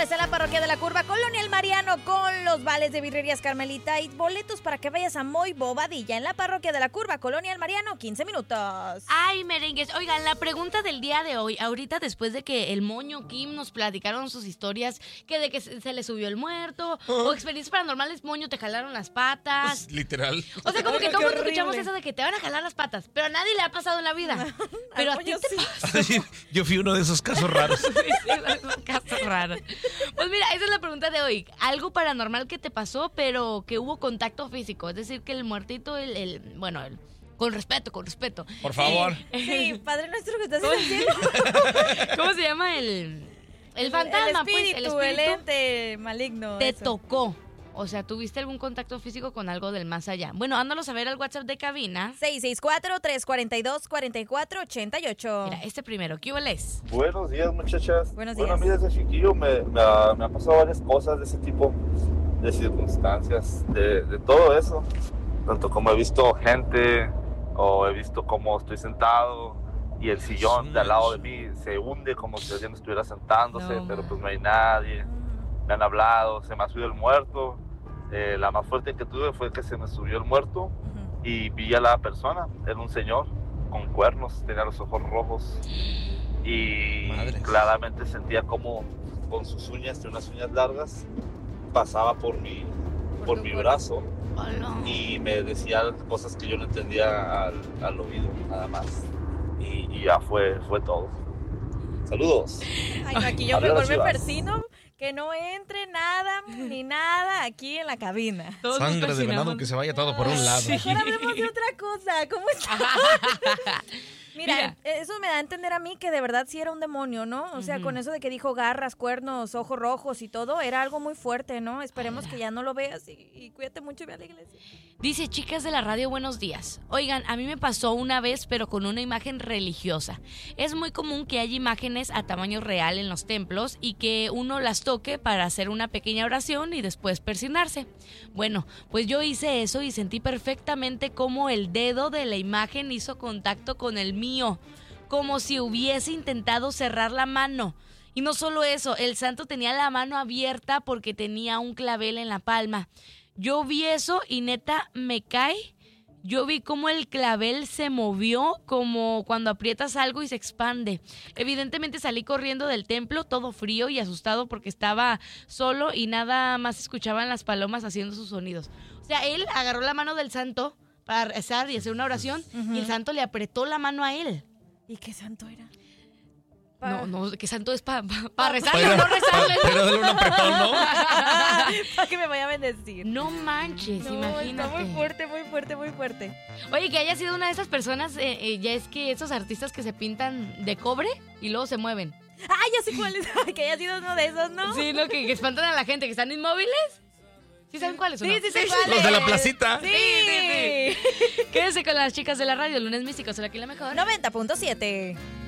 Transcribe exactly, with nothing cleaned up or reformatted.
está en la parroquia de la Curva, Colonia El Mariano, con los vales de Birrerías Carmelita y boletos para que vayas a Moy Bobadilla en la parroquia de la Curva, Colonia El Mariano, quince minutos. Ay, merengues. Oigan, la pregunta del día de hoy, ahorita después de que el Moño Kim nos platicaron sus historias, que de que se se le subió el muerto, Oh. o experiencias paranormales, Moño, te jalaron las patas. Pues, literal. O sea, como que Ay, todo qué el mundo escuchamos horrible. eso de que te van a jalar las patas, pero a nadie le ha pasado en la vida. Pero a Al ti Moño te sí. pasa. Yo fui uno de esos casos raros. Sí, sí, es un caso raro. Pues mira, esa es la pregunta de hoy. Algo paranormal que te pasó, pero que hubo contacto físico. Es decir, que el muertito, el, el bueno, el, con respeto, con respeto. Por favor. Sí, Padre Nuestro que estás ¿Cómo? diciendo. ¿Cómo se llama el, el fantasma? el espíritu, pues, el espíritu el ente maligno. te eso. tocó. O sea, ¿tuviste algún contacto físico con algo del más allá? Bueno, ándalo a ver al WhatsApp de cabina. seis seis cuatro, tres cuatro dos, cuatro cuatro ocho ocho. Mira, este primero, ¿qué hueles? Buenos días, muchachas. Buenos Bueno, a días. mí desde chiquillo me, me, ha, me han pasado varias cosas de ese tipo, de circunstancias, de, de todo eso. Tanto como he visto gente, o he visto cómo estoy sentado y el sillón de al lado de mí se hunde como si alguien estuviera sentándose, No, pero man. pues no hay nadie. Me han hablado, se me ha subido el muerto. Eh, la más fuerte que tuve fue que se me subió el muerto Ujú. y vi a la persona, era un señor con cuernos, tenía los ojos rojos y Madres. claramente sentía como con sus uñas, de unas uñas largas, pasaba por mi, Por por tu mi cuerpo. brazo Hola. y me decía cosas que yo no entendía al, al oído, nada más. Y, y ya fue, fue todo. Saludos. Ay, no, aquí yo Arriba mejor me Chivas. persino que no entre nada ni nada aquí en la cabina. Todos nos Sangre de venado persinamos. que se vaya todo por un lado. Sí. Mejor hablemos de otra cosa. ¿Cómo está? Mira, Mira. eso me da a entender a mí que de verdad sí era un demonio, ¿no? O sea, Ujú. con eso de que dijo garras, cuernos, ojos rojos y todo, era algo muy fuerte, ¿no? Esperemos que ya no lo veas y, y cuídate mucho y ve a la iglesia. Dice, chicas de la radio, buenos días. Oigan, a mí me pasó una vez, pero con una imagen religiosa. Es muy común que haya imágenes a tamaño real en los templos y que uno las toque para hacer una pequeña oración y después persignarse. Bueno, pues yo hice eso y sentí perfectamente cómo el dedo de la imagen hizo contacto con el mío, como si hubiese intentado cerrar la mano. Y no solo eso, el santo tenía la mano abierta porque tenía un clavel en la palma. Yo vi eso y neta me cae. Yo vi cómo el clavel se movió, como cuando aprietas algo y se expande. Evidentemente salí corriendo del templo, todo frío y asustado porque estaba solo y nada más escuchaban las palomas haciendo sus sonidos. O sea, él agarró la mano del santo para rezar y hacer una oración, y el santo le apretó la mano a él. ¿Y qué santo era? No, no, que santo es para pa, pa rezar, Pero, no rezarle. pero dale un apretón, ¿no? Para que me vaya a bendecir. No manches, No, imagínate. está muy fuerte, muy fuerte, muy fuerte. Oye, que haya sido una de esas personas, eh, eh, ya es que esos artistas que se pintan de cobre y luego se mueven. Ah, ya sé cuál es. Que haya sido uno de esos, ¿no? Sí, ¿no? Que, que espantan a la gente, que están inmóviles. ¿Sí saben cuáles o Sí, no? sí, sé cuál Los de la es. placita. Sí, Sí, sí, Quédense con las chicas de la radio, Lunes Místico, solo aquí la mejor. noventa punto siete.